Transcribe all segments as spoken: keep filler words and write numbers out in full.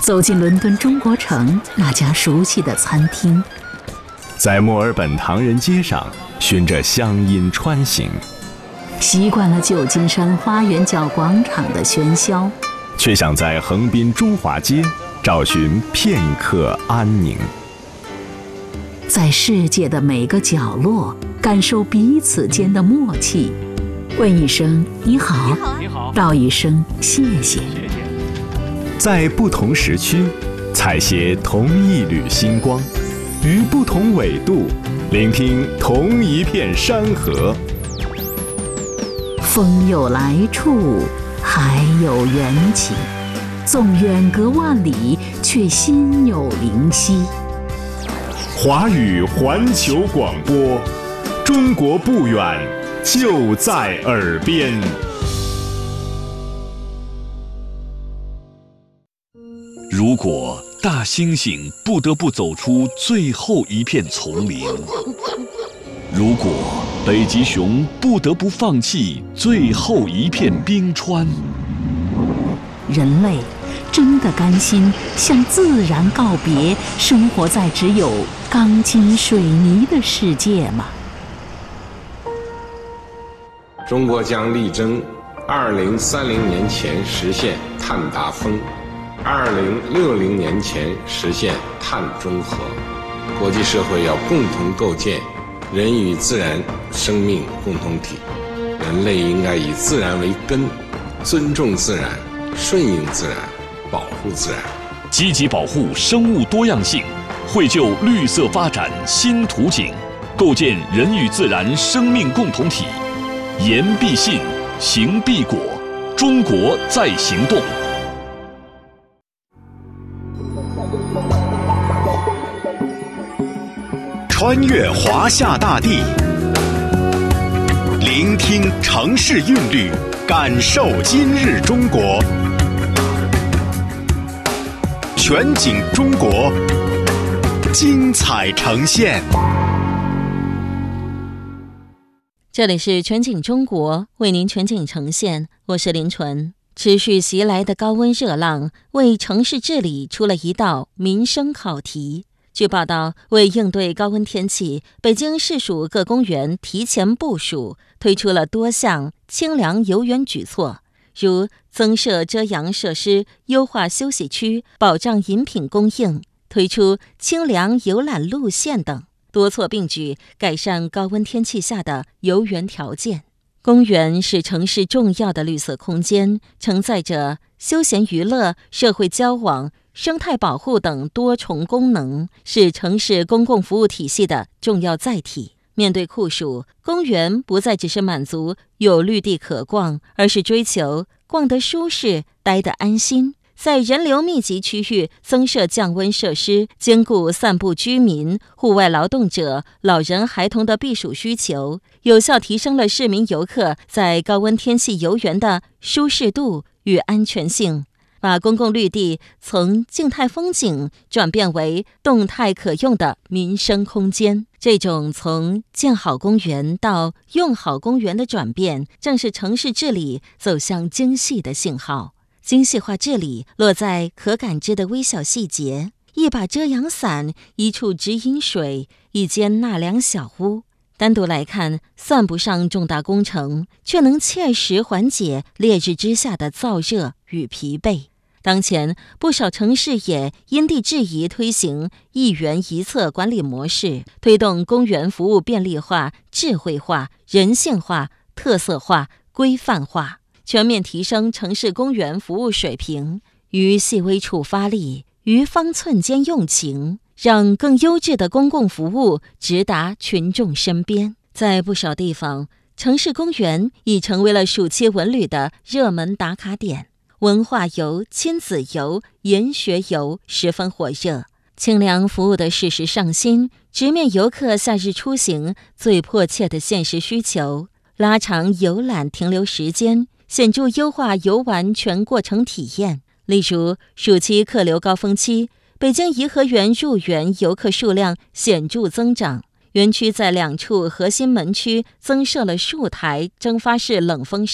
走进伦敦中国城那家熟悉的餐厅， 在墨尔本唐人街上循着乡音穿行， 习惯了旧金山花园角广场的喧嚣， 却想在横滨中华街找寻片刻安宁。 在世界的每个角落感受彼此间的默契，问一声你好， 你好， 道一声谢谢。 在不同时区采撷同一缕星光，于不同纬度聆听同一片山河。 风有来处，海有缘起，纵远隔万里，却心有灵犀。 华语环球广播，中国不远，就在耳边。 如果大猩猩不得不走出最后一片丛林，如果北极熊不得不放弃最后一片冰川， 人类真的甘心向自然告别，生活在只有钢筋水泥的世界吗？ 中国将力争二零三零年前实现碳达峰，二零六零年前实现碳中和。国际社会要共同构建人与自然生命共同体，人类应该以自然为根，尊重自然，顺应自然，保护自然， 积极保护生物多样性，绘就绿色发展新图景，构建人与自然生命共同体。言必信，行必果，中国在行动。 穿越华夏大地，聆听城市韵律，感受今日中国。全景中国，精彩呈现。 这里是全景中国，为您全景呈现，我是林纯。持续袭来的高温热浪为城市治理出了一道民生考题。据报道，为应对高温天气，北京市属各公园提前部署，推出了多项清凉游园举措，如增设遮阳设施、优化休息区、保障饮品供应、推出清凉游览路线等，多措并举，改善高温天气下的游园条件。公园是城市重要的绿色空间，承载着休闲娱乐、社会交往、生态保护等多重功能，是城市公共服务体系的重要载体。面对酷暑，公园不再只是满足有绿地可逛，而是追求逛得舒适、待得安心。在人流密集区域增设降温设施，兼顾散步居民、户外劳动者、老人孩童的避暑需求，有效提升了市民游客在高温天气游园的舒适度与安全性，把公共绿地从静态风景转变为动态可用的民生空间。这种从建好公园到用好公园的转变，正是城市治理走向精细的信号。精细化治理落在可感知的微小细节，一把遮阳伞，一处直饮水，一间纳凉小屋。单独来看，算不上重大工程，却能切实缓解烈日之下的燥热与疲惫。当前，不少城市也因地制宜推行一园一策管理模式，推动公园服务便利化、智慧化、人性化、特色化、规范化，全面提升城市公园服务水平，于细微处发力，于方寸间用情，让更优质的公共服务直达群众身边。在不少地方，城市公园已成为了暑期文旅的热门打卡点，文化游、亲子游、研学游十分火热。清凉服务的适时上新，直面游客夏日出行最迫切的现实需求，拉长游览停留时间，显著优化游玩全过程体验。例如，暑期客流高峰期，北京颐和园入园游客数量显著增长，园区在两处核心门区增设了数台蒸发式冷风扇，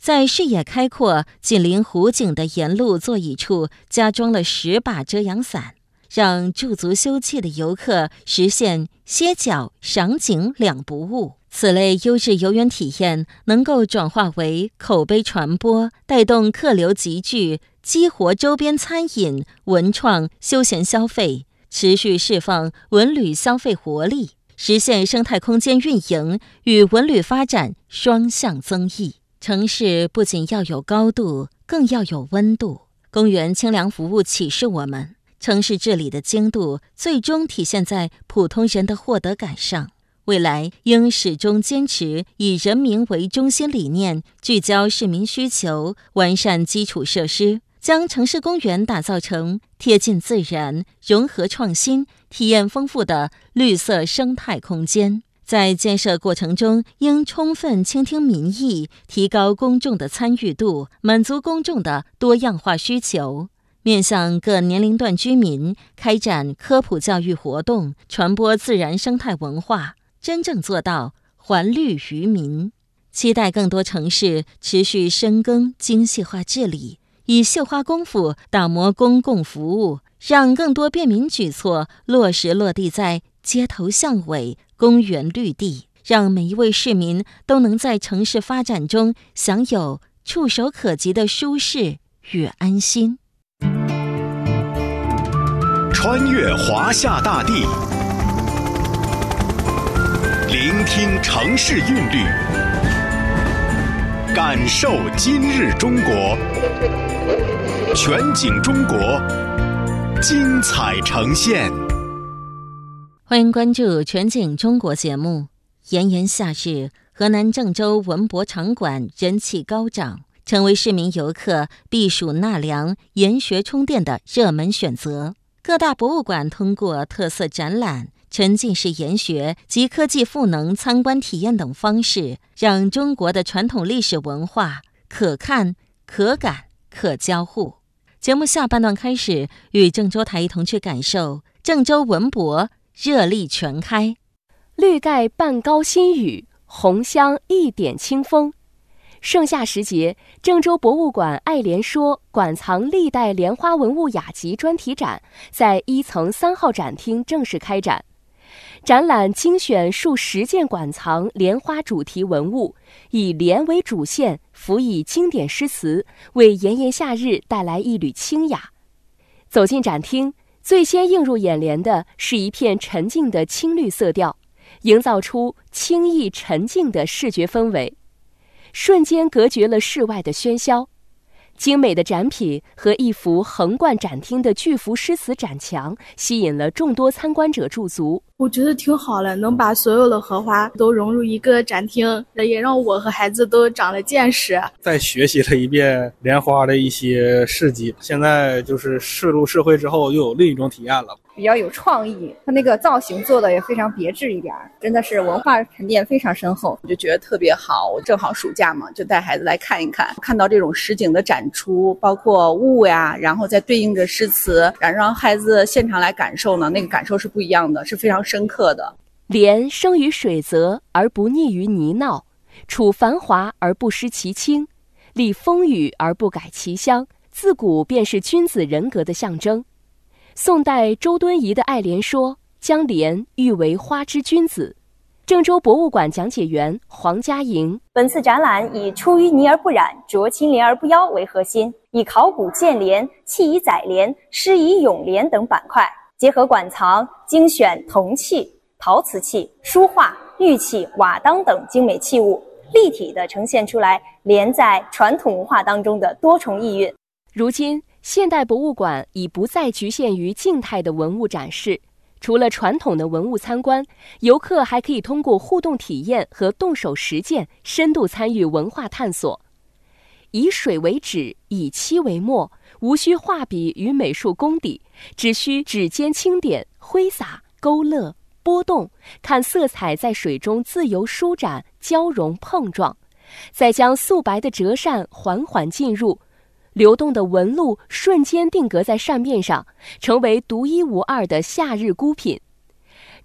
在视野开阔、紧邻湖景的沿路座椅处加装了十把遮阳伞，让驻足休憩的游客实现歇脚、赏景两不误。此类优质游园体验能够转化为口碑传播，带动客流集聚，激活周边餐饮、文创、休闲消费，持续释放文旅消费活力，实现生态空间运营与文旅发展双向增益。城市不仅要有高度，更要有温度。公园清凉服务启示我们，城市治理的精度最终体现在普通人的获得感上。未来应始终坚持以人民为中心理念，聚焦市民需求，完善基础设施，将城市公园打造成贴近自然、融合创新、体验丰富的绿色生态空间。在建设过程中，应充分倾听民意，提高公众的参与度，满足公众的多样化需求。面向各年龄段居民，开展科普教育活动，传播自然生态文化，真正做到还绿于民。期待更多城市持续深耕精细化治理，以绣花功夫打磨公共服务，让更多便民举措落实落地在街头巷尾、公园绿地，让每一位市民都能在城市发展中享有触手可及的舒适与安心。 穿越华夏大地，聆听城市韵律，感受今日中国。全景中国，精彩呈现。 欢迎关注全景中国节目。炎炎夏日，河南郑州文博场馆人气高涨，成为市民游客避暑纳凉、研学充电的热门选择。各大博物馆通过特色展览、沉浸式研学及科技赋能参观体验等方式，让中国的传统历史文化可看、可感、可交互。节目下半段开始，与郑州台一同去感受郑州文博热力全开。 绿盖半高新雨，红香一点清风。盛夏时节，郑州博物馆爱莲说馆藏历代莲花文物雅集专题展在一层三号展厅正式开展。展览精选数十件馆藏莲花主题文物，以莲为主线，辅以经典诗词，为炎炎夏日带来一缕清雅。走进展厅，最先映入眼帘的是一片沉静的青绿色调，营造出清逸沉静的视觉氛围，瞬间隔绝了室外的喧嚣。精美的展品和一幅横贯展厅的巨幅诗词展墙，吸引了众多参观者驻足。 我觉得挺好的，能把所有的荷花都融入一个展厅，也让我和孩子都长了见识。 再学习了一遍莲花的一些事迹，现在就是涉入社会之后又有另一种体验了。 比较有创意，它那个造型做的也非常别致一点，真的是文化沉淀非常深厚， 我就觉得特别好。我正好暑假嘛，就带孩子来看一看，看到这种实景的展出，包括物呀，然后再对应着诗词，然后让孩子现场来感受呢，那个感受是不一样的，是非常深刻的。 莲生于水泽而不溺于泥淖，处繁华而不失其清，历风雨而不改其香，自古便是君子人格的象征。宋代周敦颐的爱莲说将莲誉为花之君子。郑州博物馆讲解员黄佳莹， 本次展览以出淤泥而不染，濯清涟而不妖为核心，以考古建莲、器以载莲、诗以咏莲等板块，结合馆藏精选铜器、陶瓷器、书画、玉器、瓦当等精美器物，立体地呈现出来莲在传统文化当中的多重意蕴。 如今现代博物馆已不再局限于静态的文物展示，除了传统的文物参观，游客还可以通过互动体验和动手实践，深度参与文化探索。以水为纸，以漆为墨，无需画笔与美术功底，只需指尖轻点，挥洒、勾勒、波动，看色彩在水中自由舒展、交融碰撞，再将素白的折扇缓缓进入，流动的纹路瞬间定格在扇面上，成为独一无二的夏日孤品。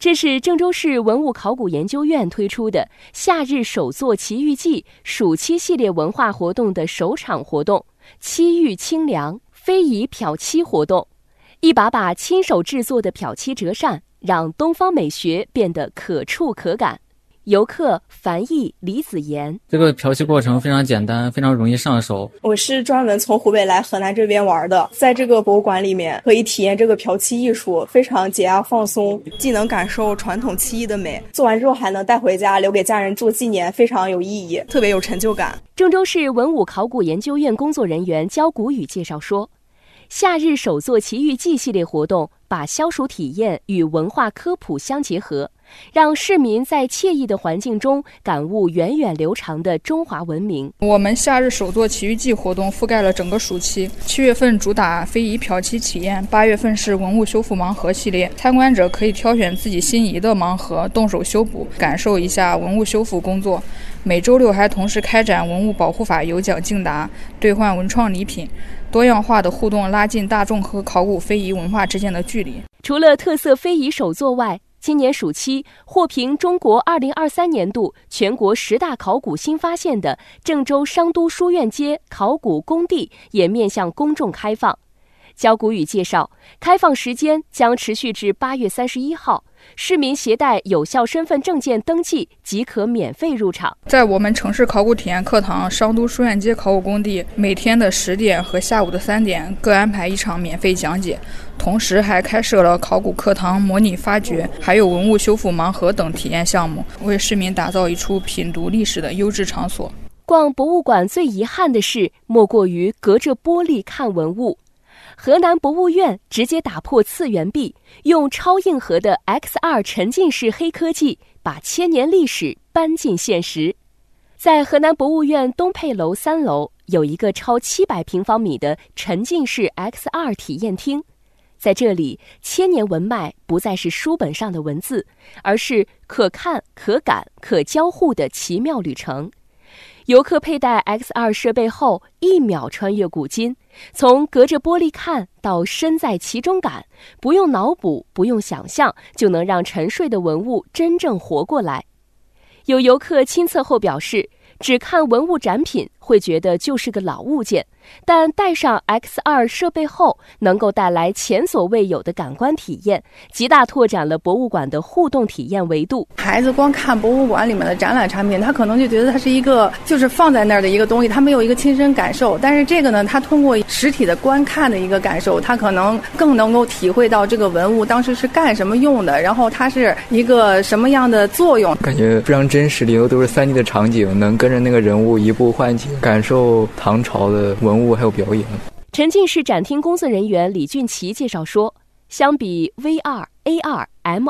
这是郑州市文物考古研究院推出的夏日手作奇遇记暑期系列文化活动的首场活动——漆玉清凉非遗漂漆活动。一把把亲手制作的漂漆折扇，让东方美学变得可触可感。游客樊毅、李子妍， 这个漂漆过程非常简单，非常容易上手。 我是专门从湖北来河南这边玩的，在这个博物馆里面可以体验这个漂漆艺术，非常解压放松，既能感受传统漆艺的美，做完之后还能带回家留给家人做纪念，非常有意义，特别有成就感。 郑州市文物考古研究院工作人员焦谷宇介绍说，夏日手作奇遇记系列活动把消暑体验与文化科普相结合，让市民在惬意的环境中感悟源远流长的中华文明。 我们夏日手作奇遇记活动覆盖了整个暑期，七月份主打非遗漂漆体验，八月份是文物修复盲盒系列，参观者可以挑选自己心仪的盲盒，动手修补，感受一下文物修复工作。每周六还同时开展文物保护法有奖竞答，兑换文创礼品，多样化的互动拉近大众和考古非遗文化之间的距离。 除了特色非遗手作外，今年暑期获评中国二零二三年度全国十大考古新发现的郑州商都书院街考古工地也面向公众开放。焦谷宇介绍，开放时间将持续至八月三十一号，市民携带有效身份证件登记即可免费入场。 在我们城市考古体验课堂商都书院街考古工地，每天的十点和下午的三点各安排一场免费讲解，同时还开设了考古课堂模拟发掘，还有文物修复盲盒等体验项目，为市民打造一处品读历史的优质场所。 逛博物馆最遗憾的事，莫过于隔着玻璃看文物。河南博物院直接打破次元壁，用超硬核的 X R 沉浸式黑科技，把千年历史搬进现实。在河南博物院东配楼三楼有一个超七百平方米的沉浸式 X R 体验厅，在这里，千年文脉不再是书本上的文字，而是可看、可感、可交互的奇妙旅程。游客佩戴 X R 设备后，一秒穿越古今，从隔着玻璃看到身在其中感，不用脑补，不用想象，就能让沉睡的文物真正活过来。有游客亲测后表示，只看文物展品会觉得就是个老物件，但戴上 X R 设备后，能够带来前所未有的感官体验，极大拓展了博物馆的互动体验维度。 孩子光看博物馆里面的展览产品，他可能就觉得它是一个就是放在那儿的一个东西，他没有一个亲身感受。但是这个呢，他通过实体的观看的一个感受，他可能更能够体会到这个文物当时是干什么用的，然后它是一个什么样的作用。 感觉非常真实，里头都是 三 D 的场景，能跟着那个人物一步换景，感受唐朝的文物还有表演。 沉浸式展厅工作人员李俊奇介绍说，相比 V R、A R、M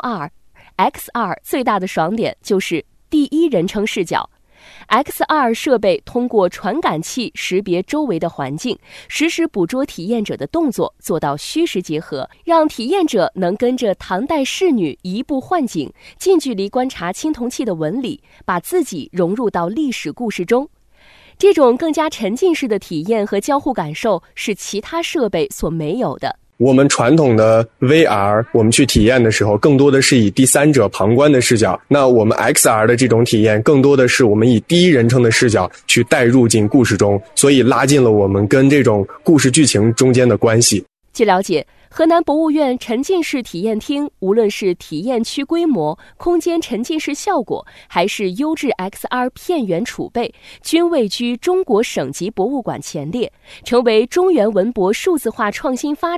R、X R 最大的爽点就是第一人称视角。X R 设备通过传感器识别周围的环境，实时捕捉体验者的动作，做到虚实结合，让体验者能跟着唐代仕女移步换景，近距离观察青铜器的纹理，把自己融入到历史故事中。这种更加沉浸式的体验和交互感受是其他设备所没有的。 我们传统的 V R 我们去体验的时候，更多的是以第三者旁观的视角，那我们 X R 的这种体验更多的是我们以第一人称的视角去带入进故事中，所以拉近了我们跟这种故事剧情中间的关系。 据了解，河南博物院沉浸式体验厅无论是体验区规模、空间沉浸式效果，还是优质 X R 片源储备，均位居中国省级博物馆前列，成为中原文博数字化创新发